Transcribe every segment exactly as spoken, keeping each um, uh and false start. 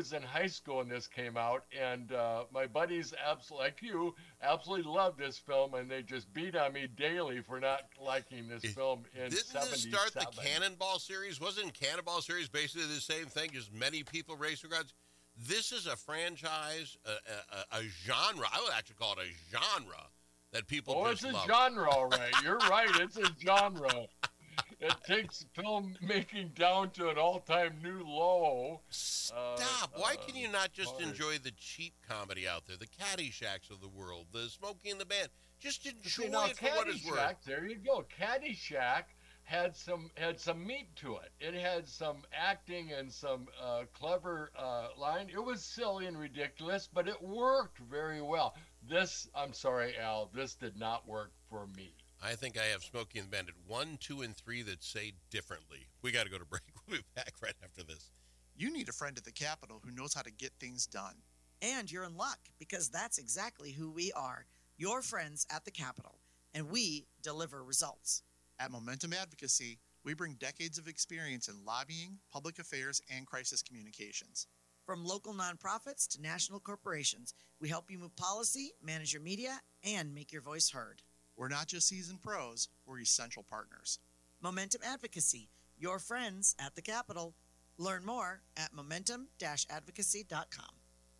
was in high school when this came out, and uh, my buddies, absolutely like you, absolutely loved this film, and they just beat on me daily for not liking this It, film in didn't seventy-seven. this start the Cannonball series? Wasn't Cannonball series basically the same thing, just many people racing cars? This is a franchise, a, a, a genre. I would actually call it a genre that people oh, just love. Oh, it's love. a genre, all right. You're right. It's a genre. It takes filmmaking down to an all-time new low. Stop. Uh, Why can you not just hard. enjoy the cheap comedy out there, the Caddyshacs of the world, the Smokey and the Band? Just enjoy See, now, it for what it's worth. Caddyshack, there you go. Caddyshack had some had some meat to it. It had some acting and some uh, clever uh, line. It was silly and ridiculous, but it worked very well. This, I'm sorry, Al, this did not work for me. I think I have Smokey and the Bandit one, two, and three that say differently. We got to go to break. We'll be back right after this. You need a friend at the Capitol who knows how to get things done. And you're in luck, because that's exactly who we are, your friends at the Capitol, and we deliver results. At Momentum Advocacy, we bring decades of experience in lobbying, public affairs, and crisis communications. From local nonprofits to national corporations, we help you move policy, manage your media, and make your voice heard. We're not just seasoned pros, we're essential partners. Momentum Advocacy, your friends at the Capitol. Learn more at momentum dash advocacy dot com.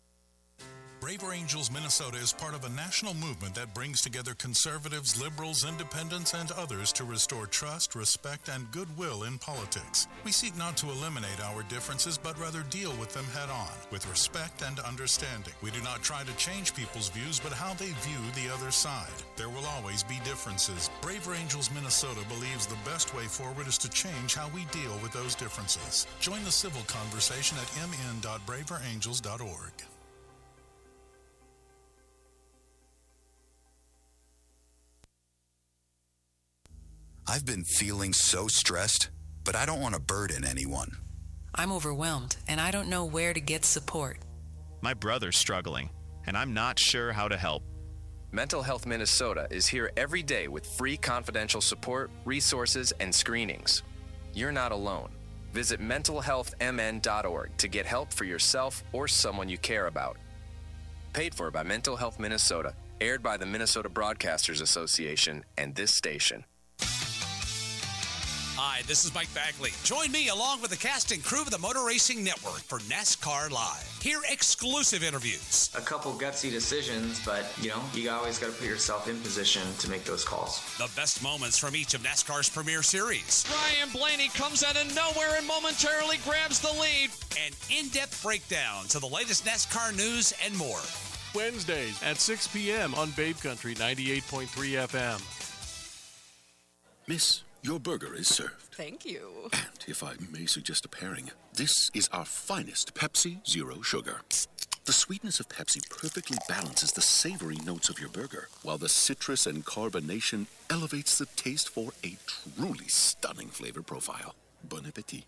Braver Angels Minnesota is part of a national movement that brings together conservatives, liberals, independents, and others to restore trust, respect, and goodwill in politics. We seek not to eliminate our differences, but rather deal with them head on, with respect and understanding. We do not try to change people's views, but how they view the other side. There will always be differences. Braver Angels Minnesota believes the best way forward is to change how we deal with those differences. Join the civil conversation at m n dot braver angels dot org. I've been feeling so stressed, but I don't want to burden anyone. I'm overwhelmed, and I don't know where to get support. My brother's struggling, and I'm not sure how to help. Mental Health Minnesota is here every day with free confidential support, resources, and screenings. You're not alone. Visit mental health m n dot org to get help for yourself or someone you care about. Paid for by Mental Health Minnesota, aired by the Minnesota Broadcasters Association and this station. Hi, this is Mike Bagley. Join me along with the cast and crew of the Motor Racing Network for NASCAR Live. Hear exclusive interviews. A couple gutsy decisions, but, you know, you always got to put yourself in position to make those calls. The best moments from each of NASCAR's premier series. Ryan Blaney comes out of nowhere and momentarily grabs the lead. And in-depth breakdowns of the latest NASCAR news and more. Wednesdays at six p.m. on Babe Country ninety-eight point three F M. Miss, your burger is served. Thank you. And if I may suggest a pairing, this is our finest Pepsi Zero Sugar. The sweetness of Pepsi perfectly balances the savory notes of your burger, while the citrus and carbonation elevates the taste for a truly stunning flavor profile. Bon appetit.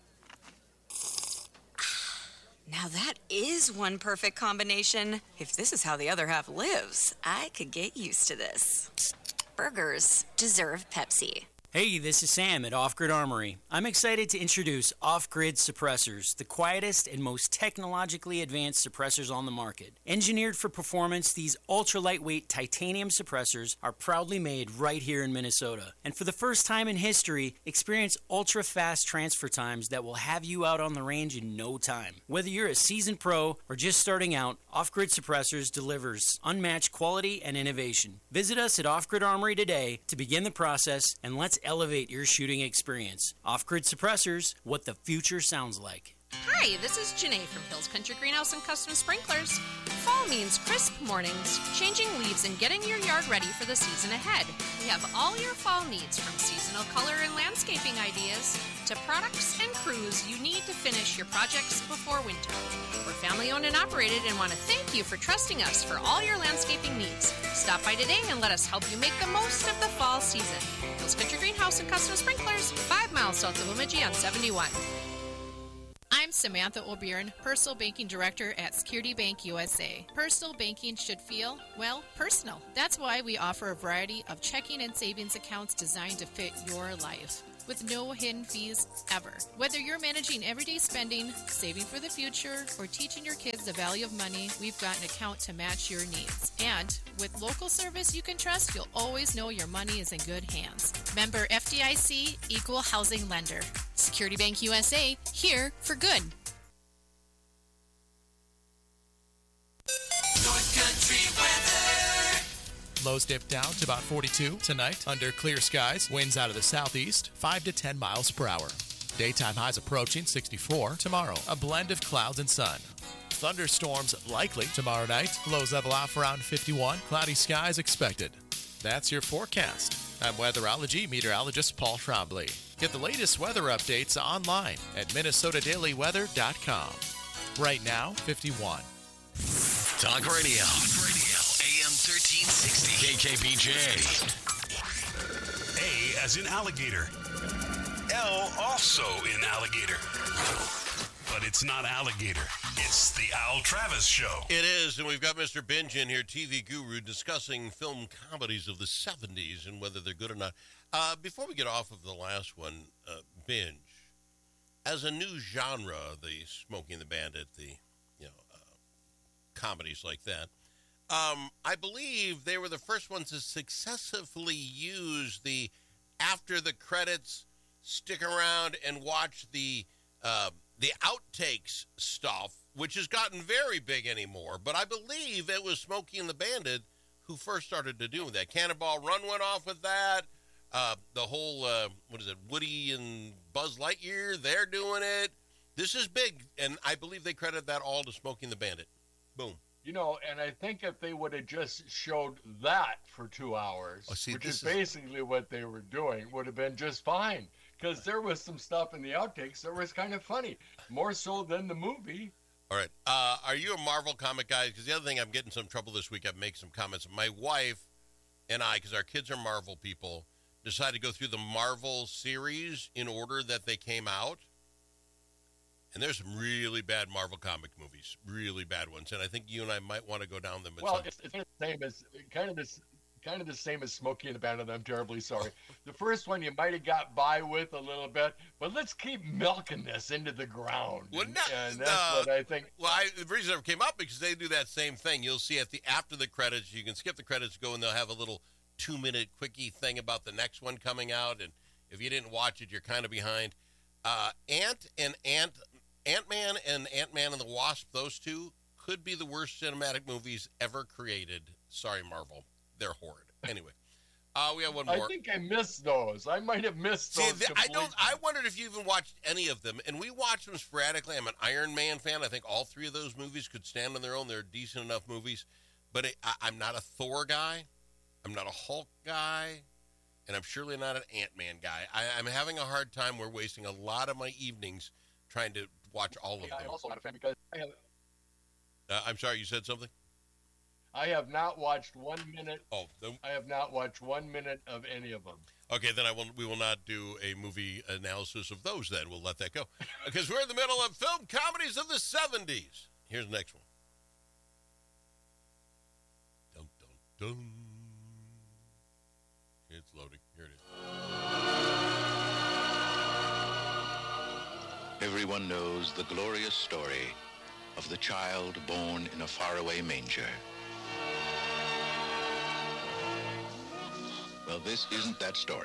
Now that is one perfect combination. If this is how the other half lives, I could get used to this. Burgers deserve Pepsi. Hey, this is Sam at Off Grid Armory. I'm excited to introduce Off Grid Suppressors, the quietest and most technologically advanced suppressors on the market. Engineered for performance, these ultra-lightweight titanium suppressors are proudly made right here in Minnesota. And for the first time in history, experience ultra-fast transfer times that will have you out on the range in no time. Whether you're a seasoned pro or just starting out, Off Grid Suppressors delivers unmatched quality and innovation. Visit us at Off Grid Armory today to begin the process, and let's elevate your shooting experience. Off-Grid Suppressors, what the future sounds like. Hi, this is Janae from Hills Country Greenhouse and Custom Sprinklers. Fall means crisp mornings, changing leaves, and getting your yard ready for the season ahead. We have all your fall needs, from seasonal color and landscaping ideas to products and crews you need to finish your projects before winter. We're family-owned and operated and want to thank you for trusting us for all your landscaping needs. Stop by today and let us help you make the most of the fall season. Hills Country Greenhouse and Custom Sprinklers, five miles south of Bemidji on seventy-one. I'm Samantha O'Byrne, Personal Banking Director at Security Bank U S A. Personal banking should feel, well, personal. That's why we offer a variety of checking and savings accounts designed to fit your life. with no hidden fees ever. Whether you're managing everyday spending, saving for the future, or teaching your kids the value of money, we've got an account to match your needs. And with local service you can trust, you'll always know your money is in good hands. Member F D I C, Equal Housing Lender. Security Bank U S A, here for good. North Country weather. Lows dip down to about forty-two tonight under clear skies. Winds out of the southeast, five to ten miles per hour. Daytime highs approaching sixty-four. Tomorrow, a blend of clouds and sun. Thunderstorms likely tomorrow night. Lows level off around fifty-one. Cloudy skies expected. That's your forecast. I'm weatherology meteorologist Paul Trombley. Get the latest weather updates online at minnesota daily weather dot com. Right now, fifty-one. Talk radio. Talk radio. A M thirteen sixty. K K B J. A as in alligator. L also in alligator. But it's not alligator. It's the Al Travis Show. It is, and we've got Mister Binge in here, T V guru, discussing film comedies of the seventies and whether they're good or not. Uh, before we get off of the last one, uh, Binge, as a new genre, the Smokey and the Bandit, the you know uh, comedies like that, um, I believe they were the first ones to successfully use the after the credits, stick around and watch the uh, the outtakes stuff, which has gotten very big anymore. But I believe it was Smokey and the Bandit who first started to do that. Cannonball Run went off with that. Uh, the whole, uh, what is it, Woody and Buzz Lightyear, they're doing it. This is big, and I believe they credit that all to Smokey and the Bandit. Boom. You know, and I think if they would have just showed that for two hours, oh, see, which is, is basically what they were doing, would have been just fine. Because there was some stuff in the outtakes that was kind of funny, more so than the movie. All right. Uh, are you a Marvel comic guy? Because the other thing, I'm getting some trouble this week. I've made some comments. My wife and I, because our kids are Marvel people, decided to go through the Marvel series in order that they came out. And there's some really bad Marvel comic movies, really bad ones. And I think you and I might want to go down them. Well, it's, it's the same as kind of this. Kind of the same as Smokey and the Bandit. I'm terribly sorry. The first one you might have got by with a little bit, but let's keep milking this into the ground. Well, and, no, and that's no. what I think. Well, I, the reason it came up because they do that same thing. You'll see at the after the credits, you can skip the credits, go and they'll have a little two-minute quickie thing about the next one coming out. And if you didn't watch it, you're kind of behind. Uh, Ant and Ant, Ant-Man and Ant-Man and the Wasp, those two could be the worst cinematic movies ever created. Sorry, Marvel. They're horrid. Anyway, uh, we have one more. I think I missed those. I might have missed those. See, the, I don't. I wondered if you even watched any of them, and we watched them sporadically. I'm an Iron Man fan. I think all three of those movies could stand on their own. They're decent enough movies, but it, I, I'm not a Thor guy. I'm not a Hulk guy, and I'm surely not an Ant-Man guy. I, I'm having a hard time. We're wasting a lot of my evenings trying to watch all of yeah, them. I'm also not a fan because I have. Uh, I'm sorry, you said something? I have not watched one minute. Oh, the, I have not watched one minute of any of them. Okay, then I will. We will not do a movie analysis of those. Then we'll let that go because we're in the middle of film comedies of the seventies. Here's the next one. Dun dun dun. It's loading. Here it is. Everyone knows the glorious story of the child born in a faraway manger. Well, this isn't that story.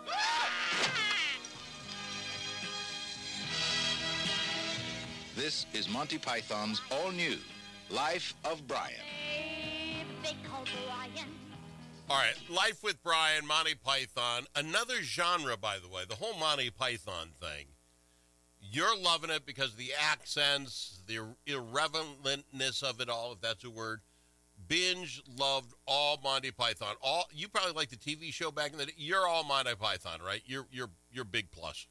This is Monty Python's all-new Life of Brian. They call Brian. All right, Life with Brian, Monty Python. Another genre, by the way, the whole Monty Python thing. You're loving it because of the accents, the irrelevantness of it all, if that's a word. Binge loved all Monty Python. All you probably like the T V show back in the day. You're all Monty Python, right? You're you're you're big plus.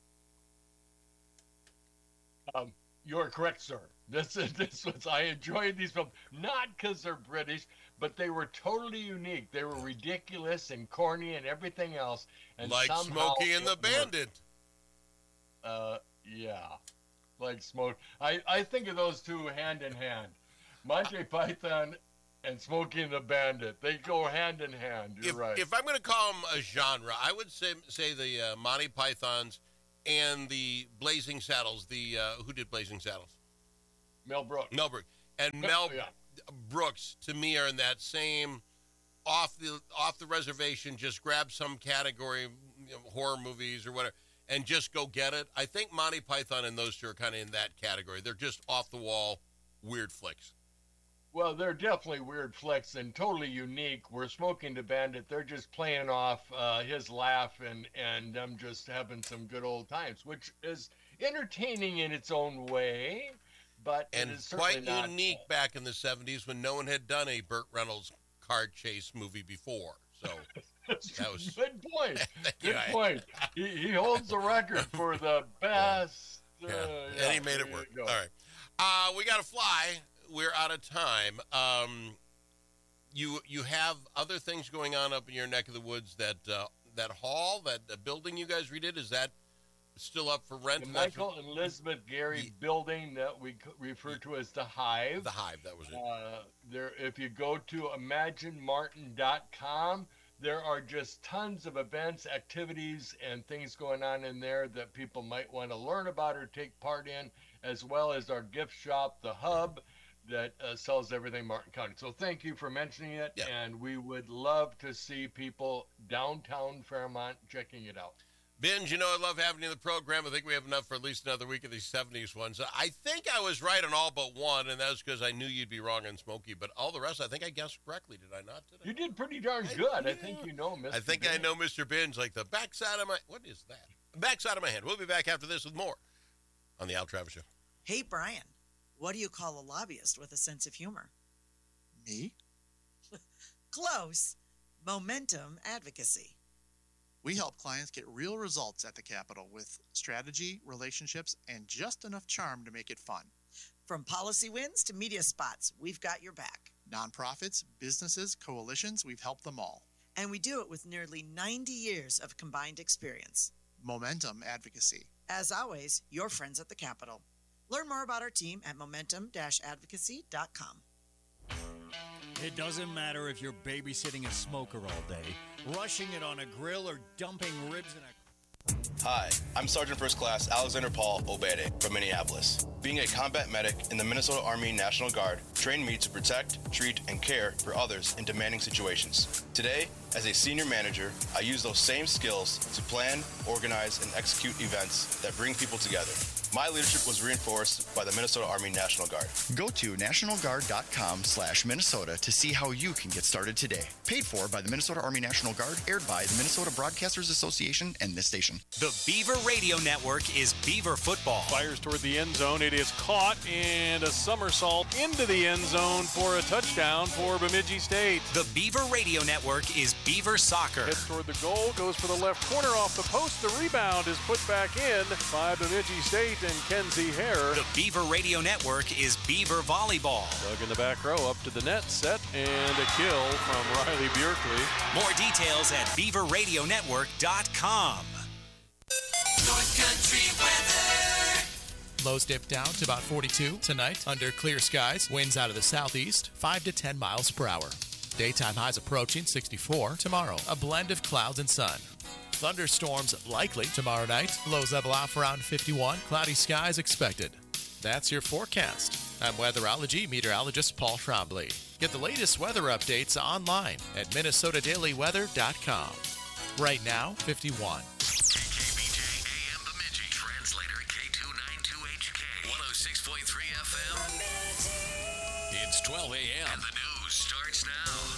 Um, you're correct, sir. This is this was I enjoyed these films not because they're British, but they were totally unique. They were ridiculous and corny and everything else. And like Smokey and the Bandit. Uh, yeah, like Smoke. I I think of those two hand in hand. Monty Python and Smokey and the Bandit. They go hand in hand. You're if, right. If I'm going to call them a genre, I would say say the uh, Monty Pythons and the Blazing Saddles. The uh, who did Blazing Saddles? Mel Brooks. Mel Brooks. And Mel yeah. Brooks, to me, are in that same off the off the reservation, just grab some category, you know, horror movies or whatever, and just go get it. I think Monty Python and those two are kind of in that category. They're just off the wall, weird flicks. Well, they're definitely weird flicks and totally unique. We're Smoking the Bandit. They're just playing off uh, his laugh and and them just having some good old times, which is entertaining in its own way, but and it is quite not unique back in the seventies when no one had done a Burt Reynolds car chase movie before. So that was good point. Good yeah, point. He, he holds the record for the best. Yeah, uh, yeah. and he made it work. All right, uh, we got to fly. We're out of time. Um, you you have other things going on up in your neck of the woods. That uh, that hall, that uh, building you guys redid, is that still up for rent? The Michael and Elizabeth Gary the, building that we refer to as the Hive. The Hive, that was it. Uh, there, if you go to imagine martin dot com, there are just tons of events, activities, and things going on in there that people might want to learn about or take part in, as well as our gift shop, The Hub, that uh, sells everything Martin County. So thank you for mentioning it, yeah. and we would love to see people downtown Fairmont checking it out. Binge, you know I love having you in the program. I think we have enough for at least another week of these seventies ones. I think I was right on all but one, and that was because I knew you'd be wrong on Smokey. But all the rest, I think I guessed correctly. Did I not? Did I? You did pretty darn good. I, I think you know Mister I think Binge. I know Mister Binge like the backside of my... What is that? Backside of my hand. We'll be back after this with more on the Al Travis Show. Hey, Brian, what do you call a lobbyist with a sense of humor? Me? Close. Momentum advocacy. We help clients get real results at the Capitol with strategy, relationships, and just enough charm to make it fun. From policy wins to media spots, we've got your back. Nonprofits, businesses, coalitions, we've helped them all. And we do it with nearly ninety years of combined experience. Momentum advocacy. As always, your friends at the Capitol. Learn more about our team at momentum dash advocacy dot com. It doesn't matter if you're babysitting a smoker all day, rushing it on a grill, or dumping ribs in a... Hi, I'm Sergeant First Class Alexander Paul Obede from Minneapolis. Being a combat medic in the Minnesota Army National Guard trained me to protect, treat, and care for others in demanding situations. Today, as a senior manager, I use those same skills to plan, organize, and execute events that bring people together. My leadership was reinforced by the Minnesota Army National Guard. Go to national guard dot com slash Minnesota to see how you can get started today. Paid for by the Minnesota Army National Guard, aired by the Minnesota Broadcasters Association and this station. The Beaver Radio Network is Beaver Football. Fires toward the end zone. It is caught and a somersault into the end zone for a touchdown for Bemidji State. The Beaver Radio Network is Beaver Soccer. Heads toward the goal, goes for the left corner off the post. The rebound is put back in by Bemidji State and Kenzie Hare. The Beaver Radio Network is Beaver Volleyball. Dug in the back row, up to the net, set, and a kill from Riley Bjerkley. More details at beaver radio network dot com. North Country weather. Lows dip down to about forty-two tonight under clear skies. Winds out of the southeast, five to ten miles per hour. Daytime highs approaching sixty-four. Tomorrow, a blend of clouds and sun. Thunderstorms likely tomorrow night. Lows level off around fifty-one. Cloudy skies expected. That's your forecast. I'm weatherology meteorologist Paul Trombley. Get the latest weather updates online at minnesota daily weather dot com. Right now, fifty-one. K K B J A M Bemidji. Translator K two ninety-two H K. one oh six point three F M. It's twelve a.m. and the news starts now.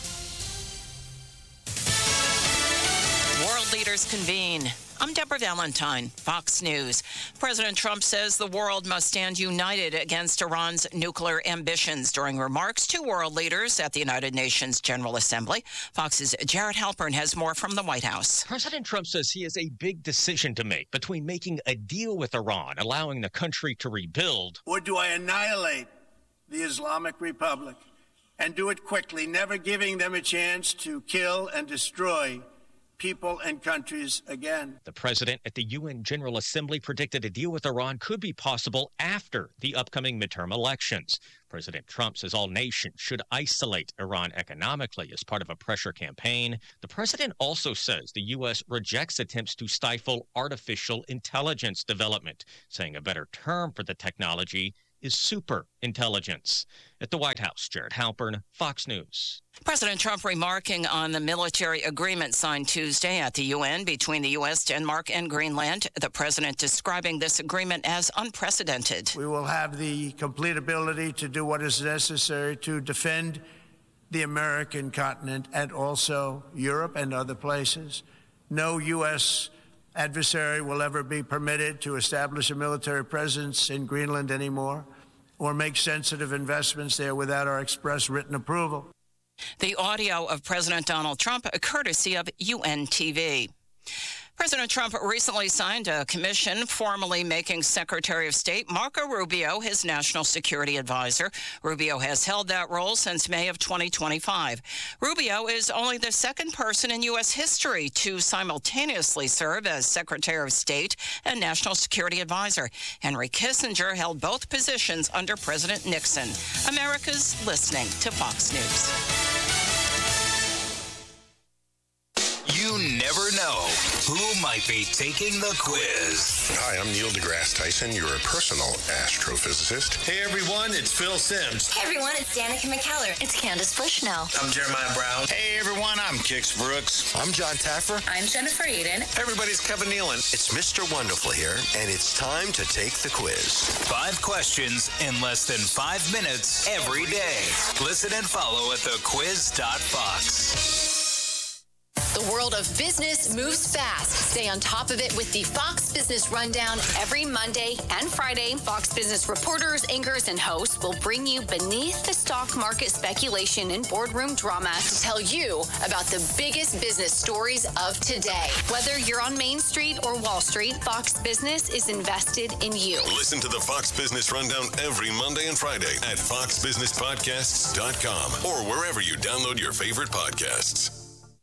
World leaders convene. I'm Deborah Valentine, Fox News. President Trump says the world must stand united against Iran's nuclear ambitions during remarks to world leaders at the United Nations General Assembly. Fox's Jared Halpern has more from the White House. President Trump says he has a big decision to make between making a deal with Iran, allowing the country to rebuild, or do I annihilate the Islamic Republic and do it quickly, never giving them a chance to kill and destroy people and countries again. The president at the U N General Assembly predicted a deal with Iran could be possible after the upcoming midterm elections. President Trump says all nations should isolate Iran economically as part of a pressure campaign. The president also says the U S rejects attempts to stifle artificial intelligence development, saying a better term for the technology is super intelligence. At the White House, Jared Halpern, Fox News. President Trump remarking on the military agreement signed Tuesday at the U N between the U S, Denmark, and Greenland. The president describing this agreement as unprecedented. We will have the complete ability to do what is necessary to defend the American continent and also Europe and other places. No U S adversary will ever be permitted to establish a military presence in Greenland anymore or make sensitive investments there without our express written approval. The audio of President Donald Trump, courtesy of U N T V. President Trump recently signed a commission formally making Secretary of State Marco Rubio his national security advisor. Rubio has held that role since May of twenty twenty-five. Rubio is only the second person in U S history to simultaneously serve as Secretary of State and National Security Advisor. Henry Kissinger held both positions under President Nixon. America's listening to Fox News. You never know who might be taking the quiz. Hi, I'm Neil deGrasse Tyson, your personal astrophysicist. Hey everyone, it's Phil Simms. Hey everyone, it's Danica McKellar. It's Candace Bushnell. I'm Jeremiah Brown. Hey everyone, I'm Kix Brooks. I'm John Taffer. I'm Jennifer Eden. Hey everybody, it's Kevin Nealon. It's Mister Wonderful here, and it's time to take the quiz. Five questions in less than five minutes every day. Listen and follow at the quiz dot fox. The world of business moves fast. Stay on top of it with the Fox Business Rundown every Monday and Friday. Fox Business reporters, anchors, and hosts will bring you beneath the stock market speculation and boardroom drama to tell you about the biggest business stories of today. Whether you're on Main Street or Wall Street, Fox Business is invested in you. Listen to the Fox Business Rundown every Monday and Friday at fox business podcasts dot com or wherever you download your favorite podcasts.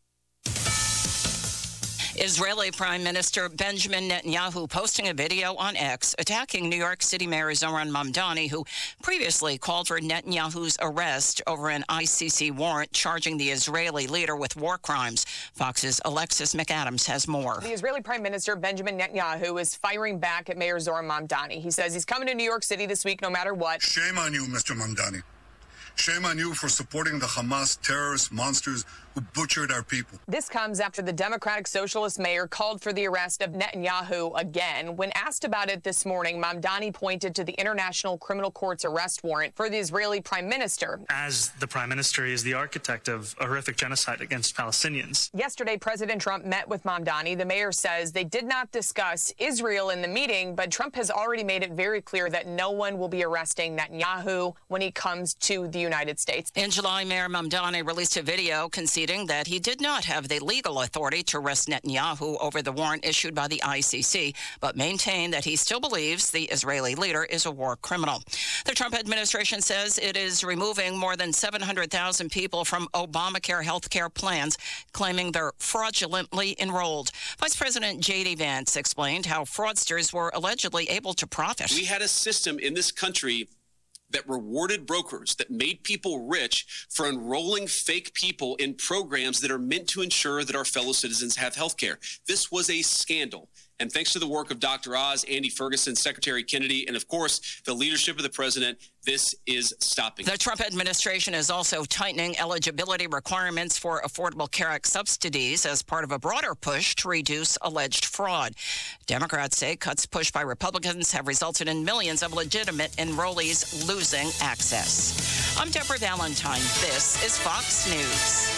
Israeli Prime Minister Benjamin Netanyahu posting a video on X attacking New York City Mayor Zohran Mamdani, who previously called for Netanyahu's arrest over an I C C warrant charging the Israeli leader with war crimes. Fox's Alexis McAdams has more. The Israeli Prime Minister Benjamin Netanyahu is firing back at Mayor Zohran Mamdani. He says he's coming to New York City this week no matter what. Shame on you, Mister Mamdani. Shame on you for supporting the Hamas terrorist monsters who butchered our people. This comes after the Democratic Socialist mayor called for the arrest of Netanyahu again. When asked about it this morning, Mamdani pointed to the International Criminal Court's arrest warrant for the Israeli prime minister. As the prime minister, he is the architect of a horrific genocide against Palestinians. Yesterday, President Trump met with Mamdani. The mayor says they did not discuss Israel in the meeting, but Trump has already made it very clear that no one will be arresting Netanyahu when he comes to the United States. In July, Mayor Mamdani released a video conceding that he did not have the legal authority to arrest Netanyahu over the warrant issued by the I C C, but maintained that he still believes the Israeli leader is a war criminal. The Trump administration says it is removing more than seven hundred thousand people from Obamacare health care plans, claiming they're fraudulently enrolled. Vice President J D. Vance explained how fraudsters were allegedly able to profit. We had a system in this country that rewarded brokers, that made people rich for enrolling fake people in programs that are meant to ensure that our fellow citizens have health care. This was a scandal. And thanks to the work of Doctor Oz, Andy Ferguson, Secretary Kennedy, and of course, the leadership of the president, this is stopping. The Trump administration is also tightening eligibility requirements for Affordable Care Act subsidies as part of a broader push to reduce alleged fraud. Democrats say cuts pushed by Republicans have resulted in millions of legitimate enrollees losing access. I'm Deborah Valentine. This is Fox News.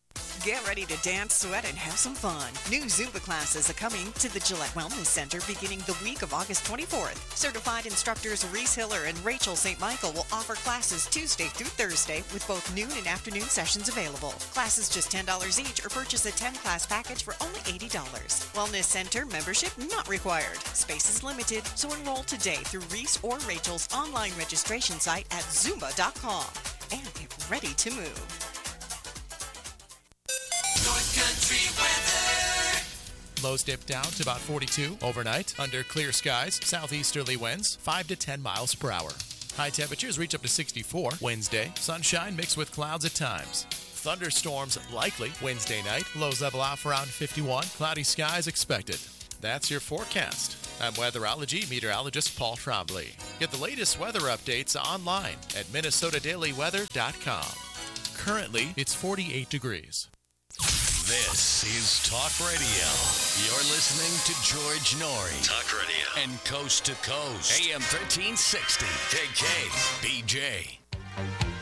Get ready to dance, sweat, and have some fun. New Zumba classes are coming to the Gillette Wellness Center beginning the week of August twenty-fourth. Certified instructors Reese Hiller and Rachel Saint Michael will offer classes Tuesday through Thursday with both noon and afternoon sessions available. Classes just ten dollars each or purchase a ten-class package for only eighty dollars. Wellness Center membership not required. Space is limited, so enroll today through Reese or Rachel's online registration site at zumba dot com and get ready to move. North Country weather. Lows dip down to about forty-two overnight. Under clear skies, southeasterly winds five to ten miles per hour. High temperatures reach up to sixty-four Wednesday. Sunshine mixed with clouds at times. Thunderstorms likely Wednesday night. Lows level off around fifty-one. Cloudy skies expected. That's your forecast. I'm weatherology meteorologist Paul Trombley. Get the latest weather updates online at minnesota daily weather dot com. Currently, it's forty-eight degrees. This is Talk Radio. You're listening to George Noory. Talk Radio. And Coast to Coast. A M thirteen sixty. K K. B J.